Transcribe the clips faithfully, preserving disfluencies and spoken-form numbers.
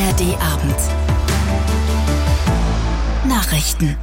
R D-Abend. Nachrichten.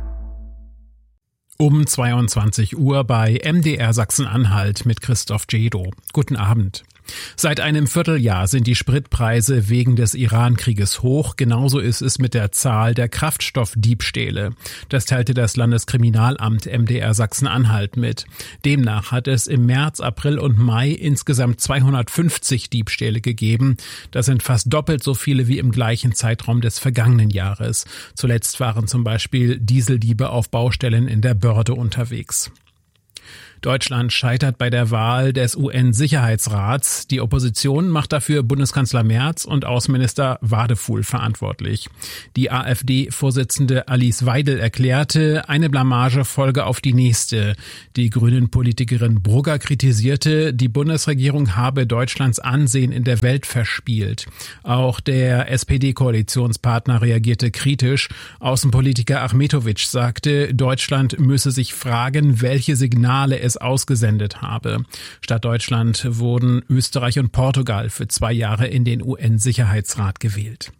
Um zweiundzwanzig Uhr bei M D R Sachsen-Anhalt mit Christoph Jedo. Guten Abend. Seit einem Vierteljahr sind die Spritpreise wegen des Iran-Krieges hoch. Genauso ist es mit der Zahl der Kraftstoffdiebstähle. Das teilte das Landeskriminalamt M D R Sachsen-Anhalt mit. Demnach hat es im März, April und Mai insgesamt zweihundertfünfzig Diebstähle gegeben. Das sind fast doppelt so viele wie im gleichen Zeitraum des vergangenen Jahres. Zuletzt waren zum Beispiel Dieseldiebe auf Baustellen in der Börde unterwegs. Deutschland scheitert bei der Wahl des U N-Sicherheitsrats. Die Opposition macht dafür Bundeskanzler Merz und Außenminister Wadefuhl verantwortlich. Die AfD-Vorsitzende Alice Weidel erklärte, eine Blamage folge auf die nächste. Die Grünen-Politikerin Brugger kritisierte, die Bundesregierung habe Deutschlands Ansehen in der Welt verspielt. Auch der S P D-Koalitionspartner reagierte kritisch. Außenpolitiker Achmetovic sagte, Deutschland müsse sich fragen, welche Signale es ausgesendet habe. Statt Deutschland wurden Österreich und Portugal für zwei Jahre in den U N-Sicherheitsrat gewählt.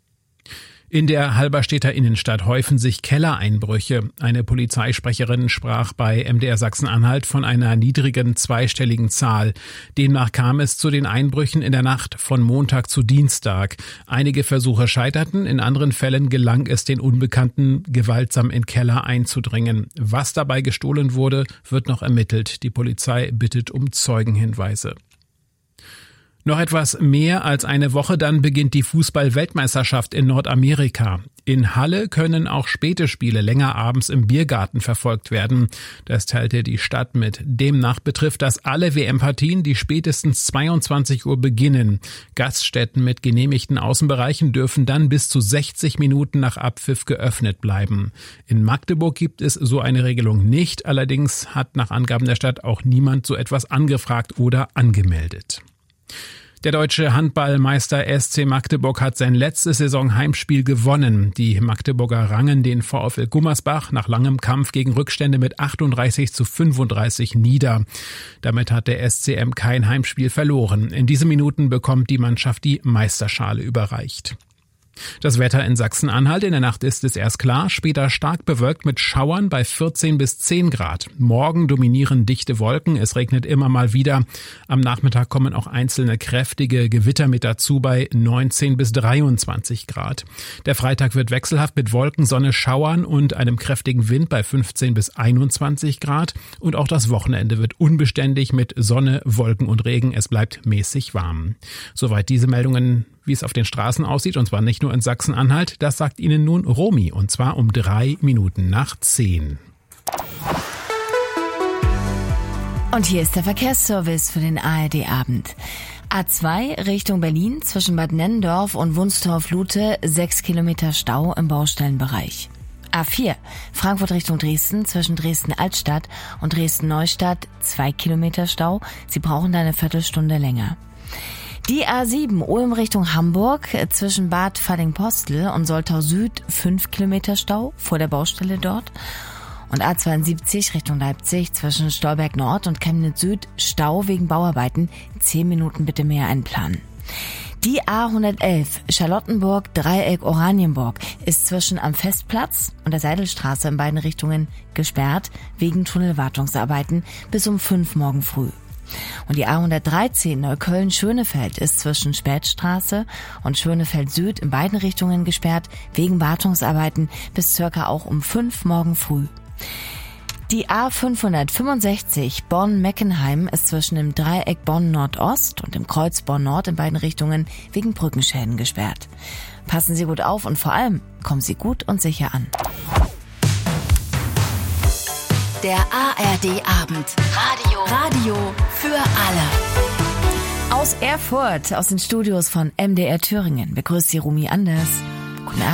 In der Halberstädter Innenstadt häufen sich Kellereinbrüche. Eine Polizeisprecherin sprach bei M D R Sachsen-Anhalt von einer niedrigen zweistelligen Zahl. Demnach kam es zu den Einbrüchen in der Nacht von Montag zu Dienstag. Einige Versuche scheiterten, in anderen Fällen gelang es den Unbekannten, gewaltsam in Keller einzudringen. Was dabei gestohlen wurde, wird noch ermittelt. Die Polizei bittet um Zeugenhinweise. Noch etwas mehr als eine Woche, dann beginnt die Fußball-Weltmeisterschaft in Nordamerika. In Halle können auch späte Spiele länger abends im Biergarten verfolgt werden. Das teilte die Stadt mit. Demnach betrifft das alle W M-Partien, die spätestens zweiundzwanzig Uhr beginnen. Gaststätten mit genehmigten Außenbereichen dürfen dann bis zu sechzig Minuten nach Abpfiff geöffnet bleiben. In Magdeburg gibt es so eine Regelung nicht. Allerdings hat nach Angaben der Stadt auch niemand so etwas angefragt oder angemeldet. Der deutsche Handballmeister S C Magdeburg hat sein letztes Saisonheimspiel gewonnen. Die Magdeburger rangen den VfL Gummersbach nach langem Kampf gegen Rückstände mit achtunddreißig zu fünfunddreißig nieder. Damit hat der S C M kein Heimspiel verloren. In diesen Minuten bekommt die Mannschaft die Meisterschale überreicht. Das Wetter in Sachsen-Anhalt: in der Nacht ist es erst klar, später stark bewölkt mit Schauern bei vierzehn bis zehn Grad. Morgen dominieren dichte Wolken, es regnet immer mal wieder. Am Nachmittag kommen auch einzelne kräftige Gewitter mit dazu bei neunzehn bis dreiundzwanzig Grad. Der Freitag wird wechselhaft mit Wolken, Sonne, Schauern und einem kräftigen Wind bei fünfzehn bis einundzwanzig Grad. Und auch das Wochenende wird unbeständig mit Sonne, Wolken und Regen. Es bleibt mäßig warm. Soweit diese Meldungen, wie es auf den Straßen aussieht, und zwar nicht nur in Sachsen-Anhalt. Das sagt Ihnen nun Romy, und zwar um drei Minuten nach zehn. Und hier ist der Verkehrsservice für den A R D-Abend. A zwei Richtung Berlin zwischen Bad Nennendorf und Wunstorf-Lute, sechs Kilometer Stau im Baustellenbereich. A vier Frankfurt Richtung Dresden zwischen Dresden-Altstadt und Dresden-Neustadt, zwei Kilometer Stau. Sie brauchen da eine Viertelstunde länger. Die A sieben Ulm Richtung Hamburg zwischen Bad Falling-Postel und Soltau Süd, fünf Kilometer Stau vor der Baustelle dort. Und A zweiundsiebzig Richtung Leipzig zwischen Stolberg Nord und Chemnitz Süd, Stau wegen Bauarbeiten, zehn Minuten bitte mehr einplanen. Die A hundertelf Charlottenburg Dreieck Oranienburg ist zwischen am Festplatz und der Seidelstraße in beiden Richtungen gesperrt wegen Tunnelwartungsarbeiten bis um fünf morgen früh. Und die A hundertdreizehn Neukölln-Schönefeld ist zwischen Spätstraße und Schönefeld Süd in beiden Richtungen gesperrt wegen Wartungsarbeiten bis circa auch um fünf morgen früh. Die A fünfhundertfünfundsechzig Bonn-Meckenheim ist zwischen dem Dreieck Bonn-Nordost und dem Kreuz Bonn-Nord in beiden Richtungen wegen Brückenschäden gesperrt. Passen Sie gut auf und vor allem kommen Sie gut und sicher an. Der A R D-Abend. Radio. Radio für alle. Aus Erfurt, aus den Studios von M D R Thüringen, begrüßt Sie Romy Anders.